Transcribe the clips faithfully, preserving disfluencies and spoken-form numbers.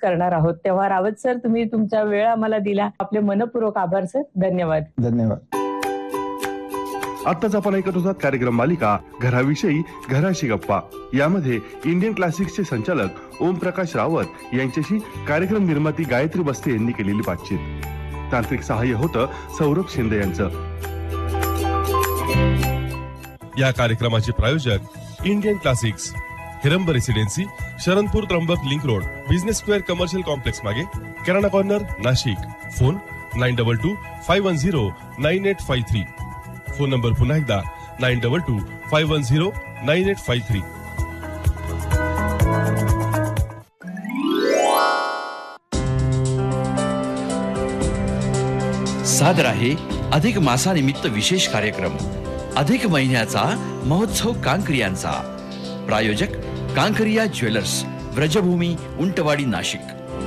करणार आहोत. तेव्हा रावत सर, तुम्ही तुमचा वेळ आम्हाला दिला, आपले मनपूर्वक आभार सर. धन्यवाद. धन्यवाद. आताच आपण ऐकत होतात कार्यक्रम मालिका घराविषयी घराशी गप्पा. यामध्ये इंडियन क्लासिक्सचे संचालक ओम प्रकाश रावत यांच्याशी कार्यक्रम निर्माती गायत्री बस्ते यांनी केलेली बातचीत. तांत्रिक सहाय्य होतं सौरभ शिंदे यांचं. या कार्यक्रमाचे प्रायोजक Indian classics, हिरंब residency, Sharanpur Trimbak link road, business square commercial complex मागे, किराणा corner, Nashik. Phone nine double two five one zero nine eight five three. Phone number पुन्हा एकदा nine double two five one zero nine eight five three. सादर आहे अधिक मासानिमित्त विशेष कार्यक्रम अधिक महिन्याचा महोत्सव कांकरियांचा. प्रायोजक Kankariya jewellers, व्रजभूमी, Untwadi, Nashik.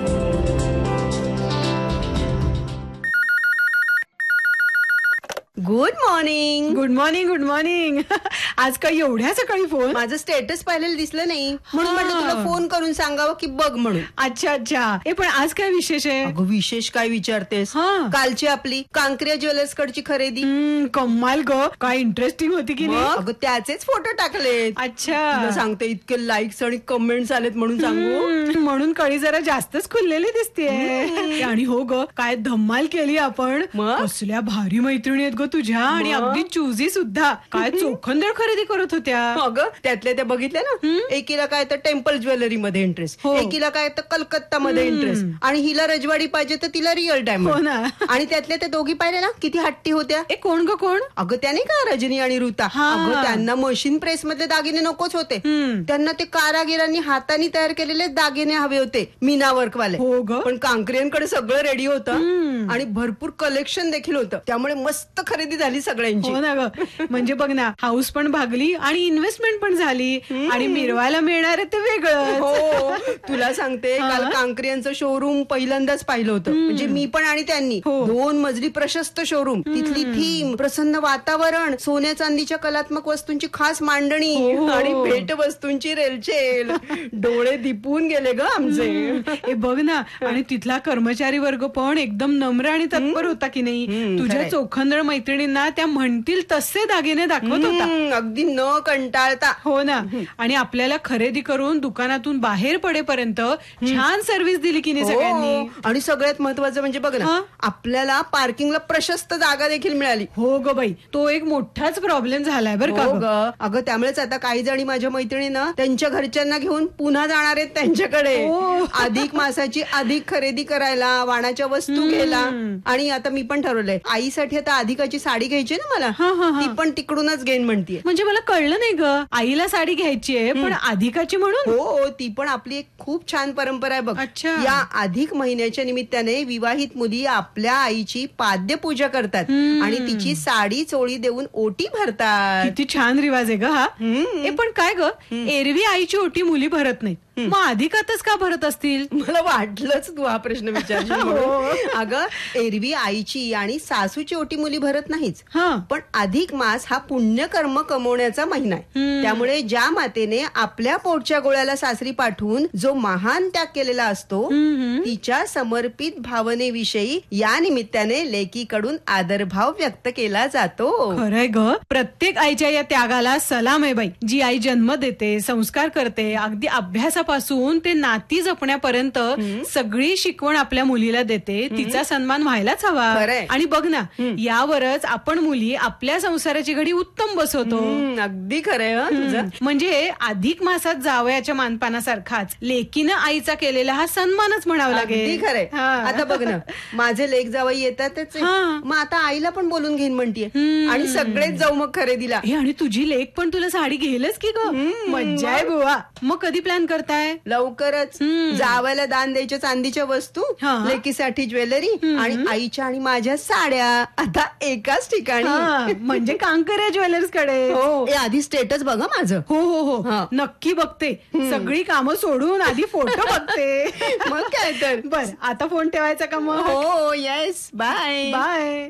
Good morning. Good morning. Good morning. आज काय एवढ्या सकाळी फोन? माझं स्टेटस पाहिलेलं दिसलं नाही म्हणून म्हटलं तुला फोन करून सांगावं की बघ म्हणून. अच्छा अच्छा. ए पण आज काय विशेष आहे? अगं विशेष काय विचारतेस? कालची आपली कांकरिया ज्वेलर्स कडची खरेदी कमाल ग. काय इंटरेस्टिंग होती की नाही? अगं त्याचेच फोटो टाकले. अच्छा. तुला सांगते इतके लाईक्स आणि कमेंट्स आलेत म्हणून सांगू. म्हणून कळी जरा जास्तच खुललेली दिसतेय. आणि हो ग, काय धम्माल केली आपण. कसल्या भारी मैत्रिणी आहेत ग तुझ्या, आणि अगदी चुजी सुद्धा. काय चोखंदळ खरेदी करत होत्या. अगं त्यातल्या त्या बघितल्या ना, एकीला काय तर टेम्पल ज्वेलरी मध्ये इंटरेस्ट, एकीला काय तर कलकत्ता मध्ये इंटरेस्ट, आणि हिला रजवाडी पाहिजे तर तिला रिअल डायमंड. आणि त्यातल्या त्या दोघी पाहिल्या ना किती हट्टी होत्या. ए कोण ग कोण? अगं त्या नाही का रजनी आणि ऋता. अगं त्यांना मशीन प्रेस मधले दागिने नकोच होते. त्यांना ते कारागिरांनी हाताने तयार केलेले दागिने हवे होते, मीना वर्क वाले. पण कांकरियांकडे सगळं रेडी होतं आणि भरपूर कलेक्शन देखील होतं. त्यामुळे मस्त खरेदी झाली सगळ्यांची. हो ना ग. म्हणजे बघ ना, हाऊस पण भागली आणि इन्व्हेस्टमेंट पण झाली, आणि मिरवायला मिळणार ते वेगळं. हो तुला सांगते, काल कांकरियांचं शोरूम पहिल्यांदाच पाहिलं होतं. म्हणजे मी पण आणि त्यांनी. दोन मजली प्रशस्त शोरूम, तिथली थीम, प्रसन्न वातावरण, सोन्या चांदीच्या कलात्मक वस्तूंची खास मांडणी आणि भेट वस्तूंची रेलचेल. डोळे दिपून गेले ग आमचे. हे बघ ना, आणि तिथला कर्मचारी वर्ग पण एकदम नम्र आणि तत्पर होता की नाही. तुझ्या चोखंदळ मैत्रिणींना त्या म्हणतील तसे दागिने दाखवत होता, अगदी न कंटाळता. हो ना. आणि आपल्याला खरेदी करून दुकानातून बाहेर पडेपर्यंत छान सर्व्हिस दिली की नाही सगळ्यांनी. आणि सगळ्यात महत्वाचं म्हणजे बघ ना, आपल्याला पार्किंगला प्रशस्त जागा देखील मिळाली. हो ग बाई, तो एक मोठाच प्रॉब्लेम झालाय बरं का. अगं त्यामुळेच आता काही जणी माझ्या मैत्रिणीनं त्यांच्या घरच्यांना घेऊन पुन्हा जाणार आहेत त्यांच्याकडे अधिक मासाची अधिक खरेदी करायला, वाणाच्या वस्तू घ्यायला. आणि आता मी पण ठरवलंय, आईसाठी आता अधिकाची साडी घ्यायची ना मला, ती पण तिकडूनच घेईन म्हणतीये. म्हणजे मला कळलं नाही ग, आईला साडी घ्यायची आहे पण अधिकाची म्हणून? हो, ती पण आपली एक खूप छान परंपरा आहे बघ. या अधिक महिन्याच्या निमित्ताने विवाहित मुली आपल्या आईची पाद्य पूजा करतात आणि तिची साडी चोळी देऊन ओटी भरतात. किती छान रिवाज आहे ग हा. हे पण काय ग, एरवी आईची ओटी मुली भरत नाही, मग अधिकातच का भरत असतील? मला वाटलंच तू हा प्रश्न विचारशील. अगं एरवी आईची आणि सासूची ओटी मुली भरत नाहीच, पण अधिक मास हा पुण्यकर्म कमवण्याचा महिना आहे. त्यामुळे ज्या मातेने आपल्या पोटच्या गोळ्याला सासरी पाठवून जो महान त्याग केलेला असतो, तिच्या समर्पित भावनेविषयी या निमित्ताने लेकीकडून आदरभाव व्यक्त केला जातो. खरंय ग, प्रत्येक आईच्या या त्यागाला सलाम आहे बाई. जी आई जन्म देते, संस्कार करते, अगदी अभ्यासा पासून ते नाती जपण्यापर्यंत सगळी शिकवण आपल्या मुलीला देते, तिचा सन्मान व्हायलाच हवा. आणि बघ ना, यावरच आपण मुली आपल्या संसाराची घडी उत्तम बसवतो. अगदी खरंय तुझं. म्हणजे अधिक मासात जावयाच्या मानपानासारखाच लेकीनं आईचा केलेला हा सन्मानच म्हणावा लागेल. खरंय. आता बघ ना, माझे लेक जावई येतातच, मग आता आईला पण बोलून घेईन म्हणतीये आणि सगळेच जाऊ मग खरेदीला. आणि तुझी लेक पण तुला साडी घेईलच की ग. मज्जा आहे बुवा. मग कधी प्लॅन करताय? लवकरच. जावायला दान द्यायच्या चांदीच्या वस्तू, लेकीसाठी ज्वेलरी आणि आईच्या आणि माझ्या साड्या आता एकाच ठिकाणी, म्हणजे कांकरिया ज्वेलर्स कडे. आधी स्टेटस बघा माझं. हो हो हो, नक्की बघते. सगळी कामं सोडून आधी फोटो बघते. मग काय तर. बर, आता फोन ठेवायचा का मग? हो येस, बाय बाय.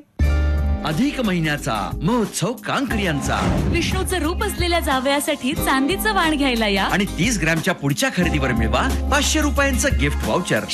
अधिक महिन्याचा महोत्सव कांकरियांचा. विष्णूचं रूप असलेल्या जावयासाठी चांदीचं वाण घ्यायला या, आणि तीस ग्रॅमच्या पुढच्या खरेदीवर मिळवा पाचशे रुपयांचं गिफ्ट वाउचर.